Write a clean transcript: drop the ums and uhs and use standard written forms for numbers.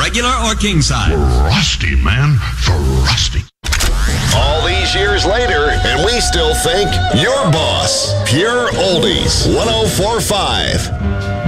regular or king size. Frosty, man. Frosty. All these years later, and we still think your boss. Pure Oldies 104.5.